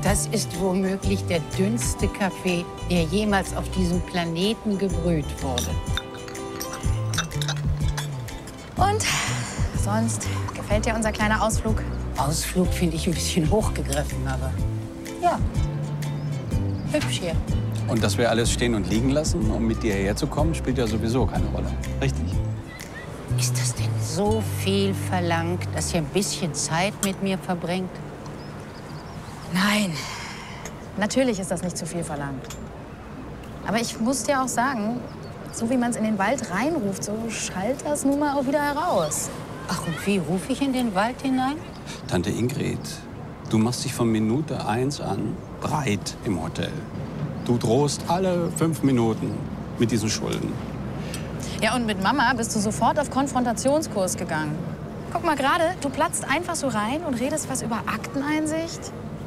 Das ist womöglich der dünnste Kaffee, der jemals auf diesem Planeten gebrüht wurde. Und sonst gefällt dir unser kleiner Ausflug? Ausflug finde ich ein bisschen hochgegriffen, aber ja, hübsch hier. Und dass wir alles stehen und liegen lassen, um mit dir herzukommen, spielt ja sowieso keine Rolle. Richtig? Ist das denn so viel verlangt, dass ihr ein bisschen Zeit mit mir verbringt? Nein, natürlich ist das nicht zu viel verlangt. Aber ich muss dir auch sagen, so wie man es in den Wald reinruft, so schallt das nun mal auch wieder heraus. Ach, und wie rufe ich in den Wald hinein? Tante Ingrid, du machst dich von Minute 1 an breit im Hotel. Du drohst alle 5 Minuten mit diesen Schulden. Ja, und mit Mama bist du sofort auf Konfrontationskurs gegangen. Guck mal gerade, du platzt einfach so rein und redest was über Akteneinsicht.